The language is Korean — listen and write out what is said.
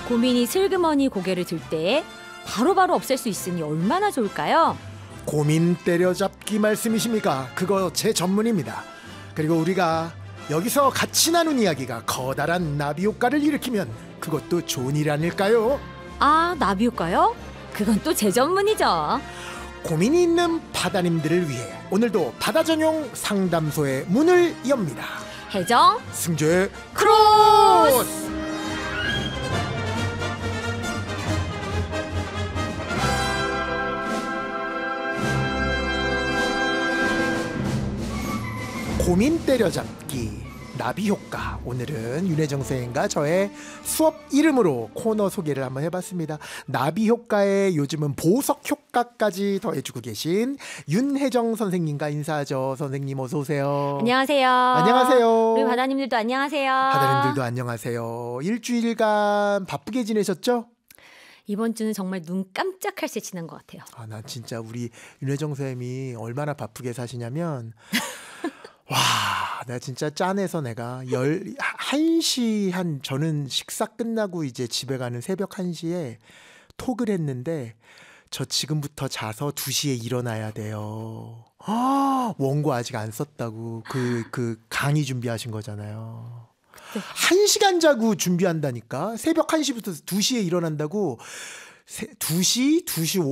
고민이 슬그머니 고개를 들 때 바로바로 없앨 수 있으니 얼마나 좋을까요? 고민 때려잡기 말씀이십니까? 그거 제 전문입니다. 그리고 우리가 여기서 같이 나눈 이야기가 커다란 나비 효과를 일으키면 그것도 좋은 일 아닐까요? 아, 나비 효과요? 그건 또 제 전문이죠. 고민이 있는 바다님들을 위해 오늘도 바다 전용 상담소의 문을 엽니다. 해정 승조의 크로스! 고민 때려잡기 나비 효과. 오늘은 윤혜정 선생님과 저의 수업 이름으로 코너 소개를 한번 해봤습니다. 나비 효과에 요즘은 보석 효과까지 더해주고 계신 윤혜정 선생님과 인사하죠. 선생님 어서 오세요. 안녕하세요. 안녕하세요. 우리 바다님들도 안녕하세요. 바다님들도 안녕하세요. 일주일간 바쁘게 지내셨죠? 이번 주는 정말 눈 깜짝할 새 지난 것 같아요. 아, 난 진짜 우리 윤혜정 선생님이 얼마나 바쁘게 사시냐면 와, 내가 진짜 짠해서 내가 1시 저는 식사 끝나고 이제 집에 가는 새벽 1시에 톡을 했는데 저 지금부터 자서 2시에 일어나야 돼요. 원고 아직 안 썼다고 그 강의 준비하신 거잖아요. 1시간 자고 준비한다니까. 새벽 1시부터 2시에 일어난다고. 2시